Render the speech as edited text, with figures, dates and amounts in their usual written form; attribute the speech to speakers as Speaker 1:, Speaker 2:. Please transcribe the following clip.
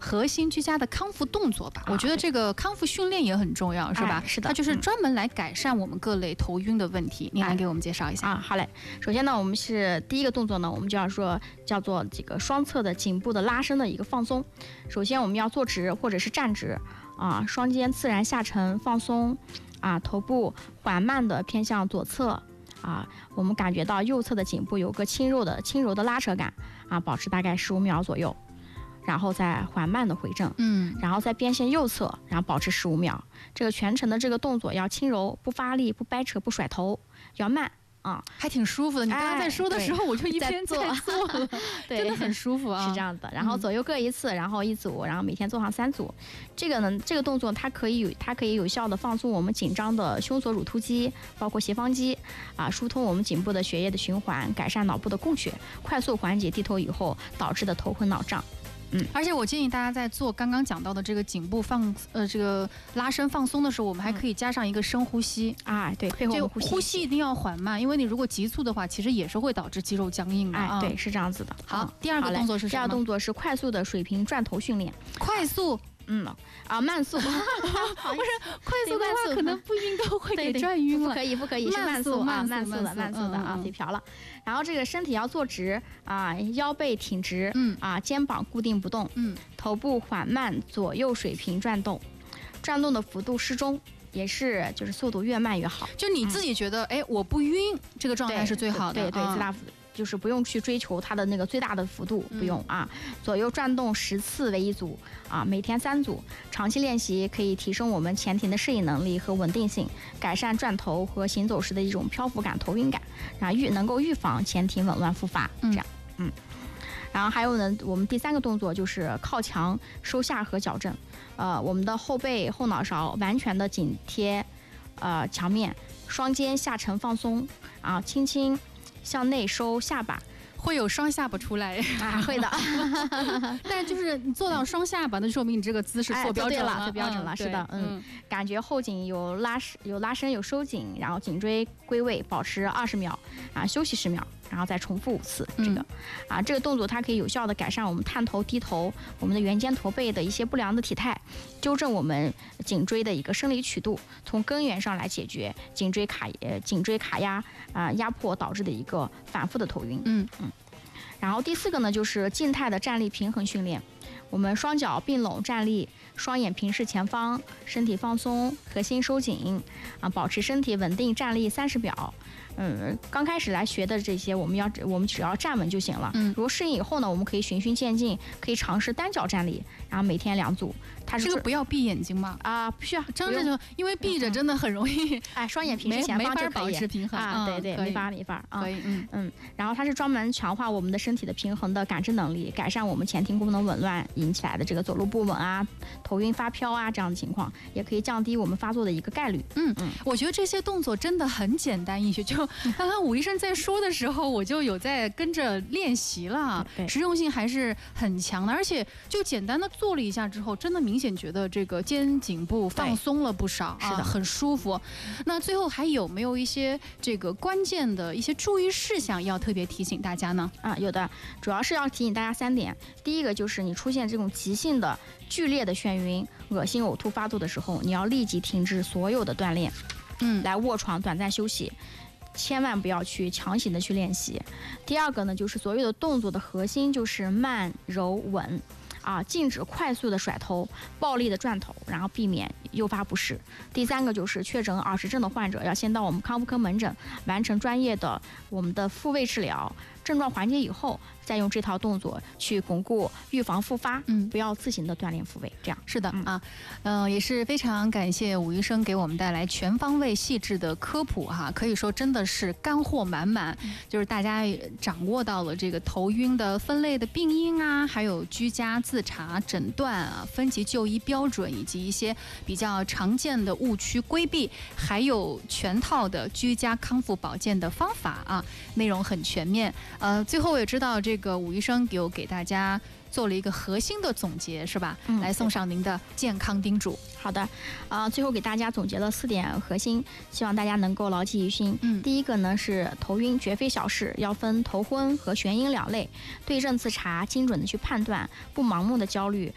Speaker 1: 核心居家的康复动作吧。我觉得这个康复训练也很重要，是吧？
Speaker 2: 是的，
Speaker 1: 它就是专门来改善我们各类头晕的问题。您来给我们介绍一下
Speaker 2: 好嘞。首先呢，我们是第一个动作呢，我们就要说叫做这个双侧的颈部的拉伸的一个放松。首先我们要坐直或者是站直双肩自然下沉放松头部缓慢的偏向左侧我们感觉到右侧的颈部有个轻柔的拉扯感保持大概15秒左右，然后再缓慢的回正，然后在边线右侧，然后保持15秒。这个全程的这个动作要轻柔，不发力，不掰扯，不甩头，要慢
Speaker 1: 还挺舒服的。你刚刚在说的时候，我就一边在做了，
Speaker 2: 对，
Speaker 1: 真的很舒服
Speaker 2: 是这样的。然后左右各一次，然后1组，然后每天做上3组。这个动作它可以有效的放松我们紧张的胸锁乳突肌，包括斜方肌疏通我们颈部的血液的循环，改善脑部的供血，快速缓解低头以后导致的头昏脑胀。
Speaker 1: 而且我建议大家在做刚刚讲到的这个颈部这个拉伸放松的时候，我们还可以加上一个深呼吸
Speaker 2: 对，配合我们
Speaker 1: 呼吸一定要缓慢，因为你如果急促的话，其实也是会导致肌肉僵硬的
Speaker 2: 对，是这样子的。
Speaker 1: 好，第二个动作是什么？
Speaker 2: 第二个动作是快速的水平转头训练。
Speaker 1: 快速
Speaker 2: 慢速，不是
Speaker 1: 快速的话，可能不晕都会给转晕了。
Speaker 2: 不可以，是慢速慢速的嘴瓢了。然后这个身体要坐直腰背挺直，肩膀固定不动，头部缓慢左右水平转动的幅度适中，也是就是速度越慢越好。
Speaker 1: 就你自己觉得，我不晕，这个状态是最好的。
Speaker 2: 对，最大幅度。就是不用去追求它的那个最大的幅度，不用左右转动10次为1组每天3组，长期练习可以提升我们前庭的适应能力和稳定性，改善转头和行走时的一种漂浮感、头晕感，能够预防前庭紊乱复发。这样，然后还有呢，我们第3个动作就是靠墙收下颌矫正，我们的后背后脑勺完全的紧贴墙面，双肩下沉放松轻轻向内收下巴，
Speaker 1: 会有双下巴出来
Speaker 2: 会的。
Speaker 1: 但就是你做到双下巴，那说明你这个姿势做标准了，
Speaker 2: 做标准了。是的，感觉后颈有拉伸有收紧，然后颈椎归位，保持20秒休息10秒，然后再重复5次。这个动作它可以有效的改善我们探头、低头、我们的圆肩驼背的一些不良的体态，纠正我们颈椎的一个生理曲度，从根源上来解决颈椎卡压压迫导致的一个反复的头晕。然后第4个呢，就是静态的站立平衡训练。我们双脚并拢站立，双眼平视前方，身体放松，核心收紧保持身体稳定站立30秒。刚开始来学的这些，我们只要站稳就行了。如果适应以后呢，我们可以循序渐进，可以尝试单脚站立，然后每天2组。
Speaker 1: 这个不要闭眼睛吗？
Speaker 2: 不需要，
Speaker 1: 睁着就，因为闭着真的很容易，
Speaker 2: 双眼平视前方就可以，
Speaker 1: 没法保持平衡
Speaker 2: 对，没法
Speaker 1: 可以，
Speaker 2: 然后它是专门强化我们的身体的平衡的感知能力，改善我们前庭功能紊乱引起来的这个走路不稳头晕发飘这样的情况，也可以降低我们发作的一个概率。
Speaker 1: 我觉得这些动作真的很简单易学，就刚刚武医生在说的时候，我就有在跟着练习了，实用性还是很强的，而且就简单的做了一下之后，真的明显觉得这个肩颈部放松了不少，
Speaker 2: 是的，
Speaker 1: 很舒服。那最后还有没有一些这个关键的一些注意事项要特别提醒大家呢？
Speaker 2: 有的，主要是要提醒大家3点。第一个就是你出现这种急性的剧烈的眩晕、恶心、呕吐发作的时候，你要立即停止所有的锻炼，来卧床短暂休息，千万不要去强行的去练习。第二个呢，就是所有的动作的核心就是慢、柔、稳。禁止快速的甩头、暴力的转头，然后避免诱发不适。第3个就是确诊耳石症的患者要先到我们康复科门诊完成专业的我们的复位治疗，症状缓解以后，再用这套动作去巩固预防复发。不要自行的锻炼复位。这样
Speaker 1: 是的也是非常感谢武医生给我们带来全方位细致的科普可以说真的是干货满满，就是大家掌握到了这个头晕的分类的病因还有居家自查诊断分级就医标准，以及一些比较常见的误区规避，还有全套的居家康复保健的方法内容很全面。最后我也知道这个武医生有给大家做了一个核心的总结，是吧？来送上您的健康叮嘱。
Speaker 2: 好的，最后给大家总结了4点核心，希望大家能够牢记于心。第一个呢是头晕绝非小事，要分头昏和眩晕2类，对症自查，精准的去判断，不盲目的焦虑，